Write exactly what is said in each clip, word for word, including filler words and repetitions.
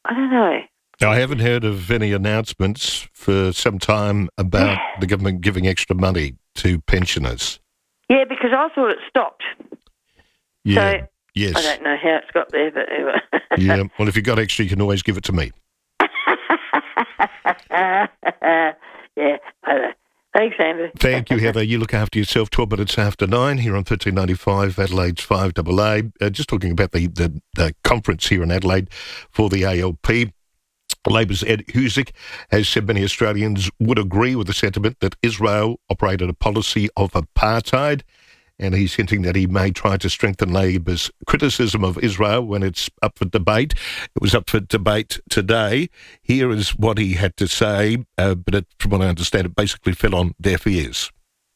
I don't know. I haven't heard of any announcements for some time about the government giving extra money to pensioners. Yeah, because I thought it stopped. Yeah. So, yes. I don't know how it's got there, but anyway. Yeah. Well, if you've got extra, you can always give it to me. Yeah, I know. Thanks, Andrew. Thank you, Heather. You look after yourself. twelve minutes after nine here on thirteen ninety-five, Adelaide's five A A. Uh, just talking about the, the, the conference here in Adelaide for the A L P. Labor's Ed Husic has said many Australians would agree with the sentiment that Israel operated a policy of apartheid, and he's hinting that he may try to strengthen Labor's criticism of Israel when it's up for debate. It was up for debate today. Here is what he had to say, uh, but it, from what I understand, it basically fell on deaf ears.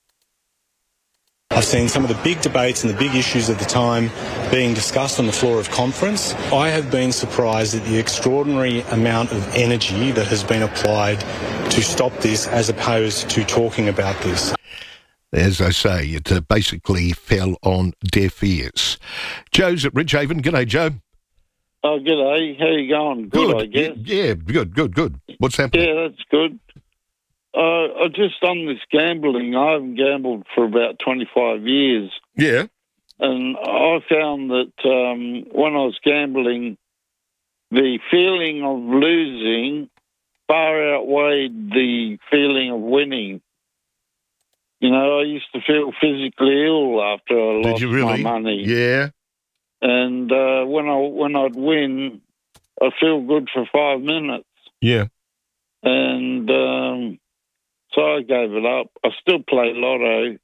I've seen some of the big debates and the big issues at the time being discussed on the floor of conference. I have been surprised at the extraordinary amount of energy that has been applied to stop this as opposed to talking about this. As I say, it uh, basically fell on deaf ears. Joe's at Ridgehaven. G'day, Joe. Oh, g'day. How you going? Good, Good. I guess. Yeah, good, good, good. What's happening? Yeah, that's good. Uh, I just on this gambling, I haven't gambled for about twenty-five years. Yeah. And I found that um, when I was gambling, the feeling of losing far outweighed the feeling of winning. You know, I used to feel physically ill after I Did lost you really? my money. Yeah. And uh, when I when I'd win, I'd feel good for five minutes. Yeah. And um, so I gave it up. I still play lotto.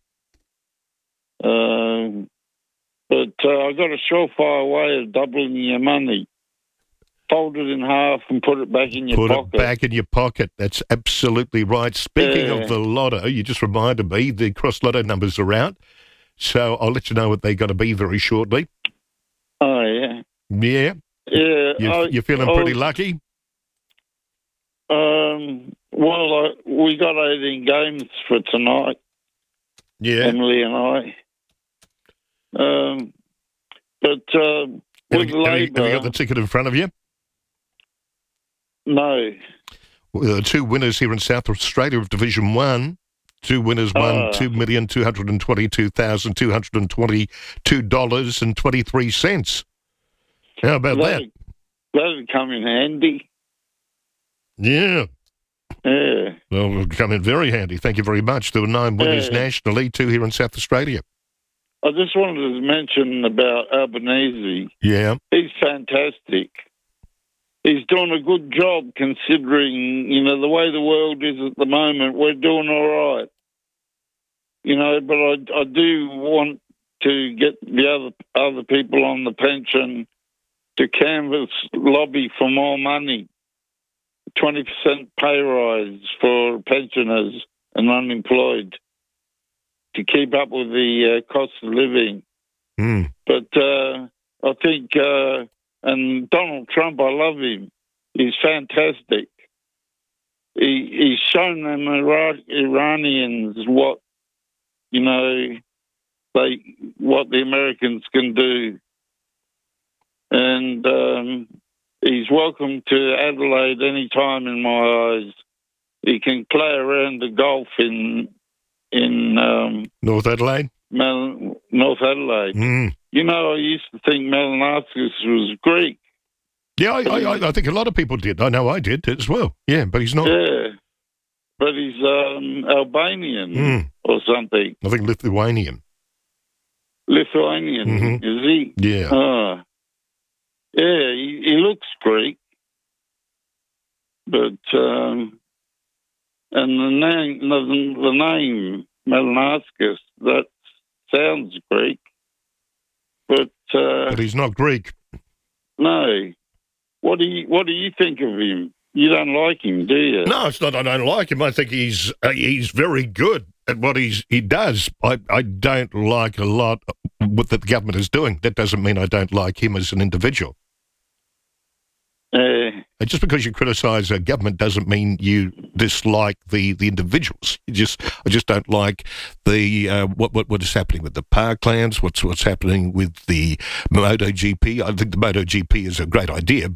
Um, but uh, I got a surefire way of doubling your money. Fold it in half and put it back in your Put pocket. it back in your pocket. That's absolutely right. Speaking Yeah. of the lotto, you just reminded me the cross lotto numbers are out. So I'll let you know what they're going to be very shortly. Oh, yeah. Yeah. Yeah. You, I, you're feeling I pretty was- lucky? Um, well, I, we got eighteen games for tonight, Yeah. Emily and I. Um, but uh, Have with you, have, you, have you Labor, got the ticket in front of you? no. Well, the two winners here in South Australia of Division One. Two winners won Ah. two million two hundred and twenty-two thousand two hundred and twenty-two dollars and twenty-three cents. How about that? That'd, that'd come in handy. Yeah. Yeah. Well, it'll come in very handy. Thank you very much. There were nine winners Yeah. nationally, two here in South Australia. I just wanted to mention about Albanese. Yeah. He's fantastic. He's doing a good job considering, you know, the way the world is at the moment. We're doing all right. You know, but I, I do want to get the other other people on the pension to canvass, lobby for more money. twenty percent pay rise for pensioners and unemployed to keep up with the uh, cost of living. Mm. But uh, I think, uh, and Donald Trump, I love him. He's fantastic. He, he's shown them Iraq, Iranians what, you know, they what the Americans can do. And um, he's welcome to Adelaide any time in my eyes. He can play around the golf in in um, North Adelaide? Mel- North Adelaide. Mm. You know, I used to think Melanakis was Greek. Yeah, I, I, I think a lot of people did. I know I did as well. Yeah, but he's not. Yeah. But he's um, Albanian Mm. or something. I think Lithuanian. Lithuanian, Mhm. is he? Yeah. Ah. Yeah, he, he looks Greek. But, um, and the name, the, the name Melanakis, that sounds Greek. But, uh, But he's not Greek. no. What do you What do you think of him? You don't like him, do you? No, it's not I don't like him. I think he's uh, he's very good at what he's he does. I, I don't like a lot what the government is doing. That doesn't mean I don't like him as an individual. Uh, And just because you criticise a government doesn't mean you dislike the, the individuals. You just I just don't like the uh, what what what is happening with the parklands. What's what's happening with the MotoGP. I think the MotoGP is a great idea,